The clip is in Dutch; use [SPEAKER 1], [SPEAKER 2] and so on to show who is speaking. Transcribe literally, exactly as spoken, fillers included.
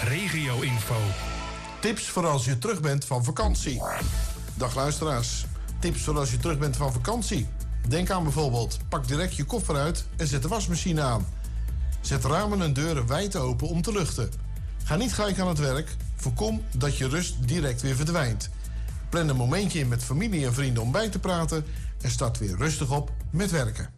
[SPEAKER 1] regio-info.
[SPEAKER 2] Tips voor als je terug bent van vakantie. Dag luisteraars. Tips voor als je terug bent van vakantie. Denk aan bijvoorbeeld, pak direct je koffer uit en zet de wasmachine aan. Zet ramen en deuren wijd open om te luchten. Ga niet gelijk aan het werk. Voorkom dat je rust direct weer verdwijnt. Plan een momentje in met familie en vrienden om bij te praten en start weer rustig op met werken.